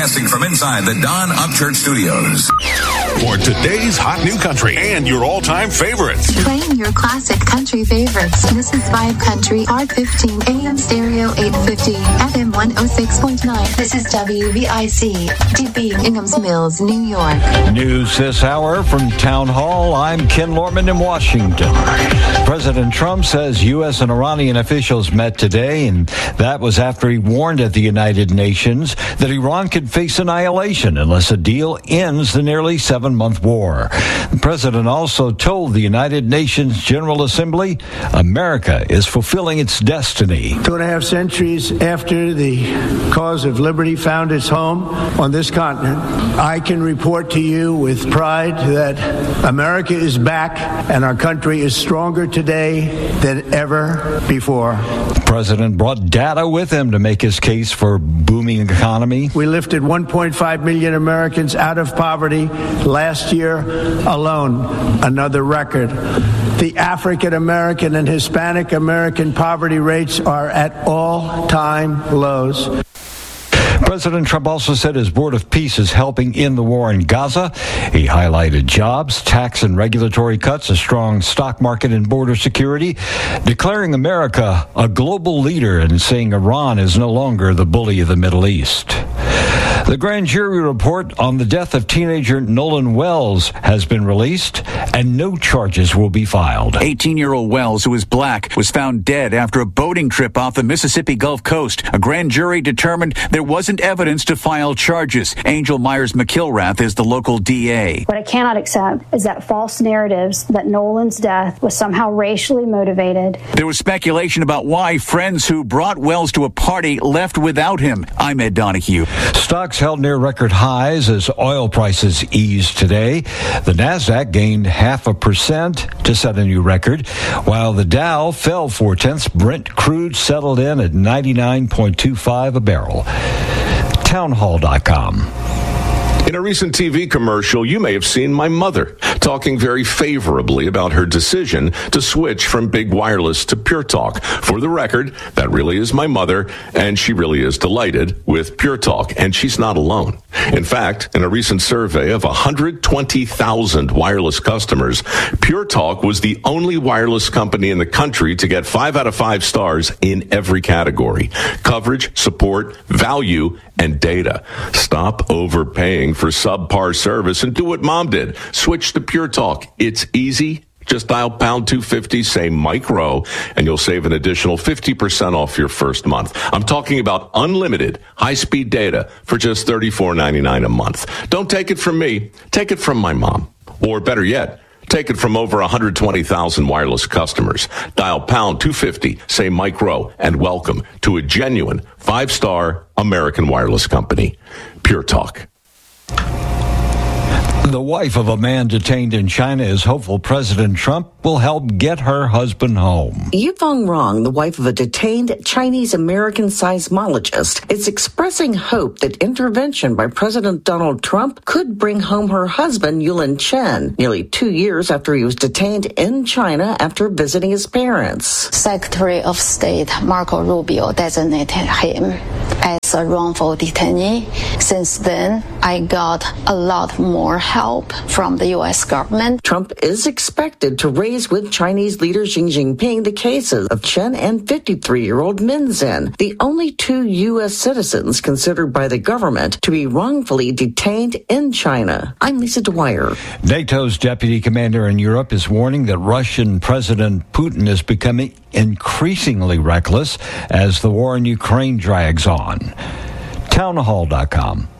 Broadcasting from inside the Don Upchurch Studios. For today's hot new country and your all-time favorites. Playing your classic country favorites. This is Vibe Country, Art 15, AM Stereo 850, FM 106.9. This is WVIC, DB, Inghams Mills, New York. News this hour from Town Hall. I'm Ken Lorman in Washington. President Trump says U.S. and Iranian officials met today, and that was after he warned at the United Nations that Iran could face annihilation unless a deal ends the nearly 7-month war. The president also told the United Nations General Assembly America is fulfilling its destiny. 2.5 centuries after the cause of liberty found its home on this continent, I can report to you with pride that America is back and our country is stronger today than ever before. The president brought data with him to make his case for booming economy. We lifted 1.5 million Americans out of poverty last year alone, another record. The African American and Hispanic American poverty rates are at all-time lows. President Trump also said his Board of Peace is helping end the war in Gaza. He highlighted jobs, tax and regulatory cuts, a strong stock market and border security, declaring America a global leader and saying Iran is no longer the bully of the Middle East. The grand jury report on the death of teenager Nolan Wells has been released, and no charges will be filed. 18-year-old Wells, who is black, was found dead after a boating trip off the Mississippi Gulf Coast. A grand jury determined there wasn't evidence to file charges. Angel Myers-McIlrath is the local DA. What I cannot accept is that false narratives that Nolan's death was somehow racially motivated. There was speculation about why friends who brought Wells to a party left without him. I'm Ed Donahue. Stocks held near record highs as oil prices eased today. The Nasdaq gained 0.5% to set a new record, while the Dow fell 0.4. Brent crude settled in at 99.25 a barrel. Townhall.com. In a recent TV commercial, you may have seen my mother talking very favorably about her decision to switch from big wireless to Pure Talk. For the record, that really is my mother, and she really is delighted with Pure Talk, and she's not alone. In fact, in a recent survey of 120,000 wireless customers, Pure Talk was the only wireless company in the country to get 5 out of 5 stars in every category: coverage, support, value, and data. Stop overpaying for subpar service and do what Mom did. Switch to Pure Talk. It's easy. Just dial pound 250, say micro, and you'll save an additional 50% off your first month. I'm talking about unlimited high-speed data for just $34.99 a month. Don't take it from me. Take it from my mom. Or better yet, take it from over 120,000 wireless customers. Dial pound 250, say micro, and welcome to a genuine 5-star American wireless company, Pure Talk. The wife of a man detained in China is hopeful President Trump will help get her husband home. Yifeng Rong, the wife of a detained Chinese-American seismologist, is expressing hope that intervention by President Donald Trump could bring home her husband, Yulin Chen, nearly 2 years after he was detained in China after visiting his parents. Secretary of State Marco Rubio designated him as a wrongful detainee. Since then, I got a lot more help from the U.S. government. Trump is expected to raise with Chinese leader Xi Jinping the cases of Chen and 53-year-old Min Zhen, the only 2 U.S. citizens considered by the government to be wrongfully detained in China. I'm Lisa Dwyer. NATO's deputy commander in Europe is warning that Russian President Putin is becoming increasingly reckless as the war in Ukraine drags on. Townhall.com.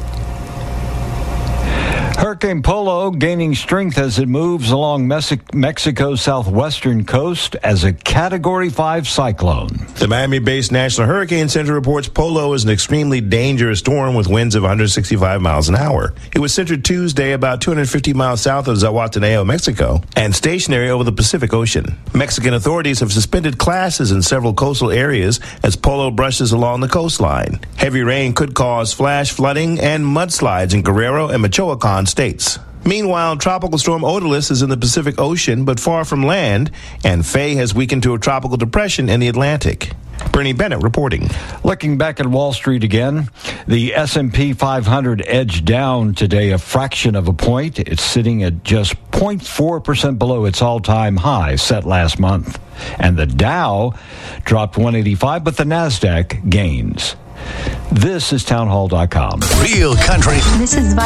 Hurricane Polo gaining strength as it moves along Mexico's southwestern coast as a Category 5 cyclone. The Miami-based National Hurricane Center reports Polo is an extremely dangerous storm with winds of 165 miles an hour. It was centered Tuesday about 250 miles south of Zahualtenango, Mexico, and stationary over the Pacific Ocean. Mexican authorities have suspended classes in several coastal areas as Polo brushes along the coastline. Heavy rain could cause flash flooding and mudslides in Guerrero and Michoacan states. Meanwhile, Tropical Storm Odalys is in the Pacific Ocean but far from land, and Faye has weakened to a tropical depression in the Atlantic. Bernie Bennett reporting. Looking back at Wall Street again, the S&P 500 edged down today a fraction of a point. It's sitting at just 0.4% below its all-time high set last month. And the Dow dropped 185, but the NASDAQ gains. This is townhall.com. Real country. This is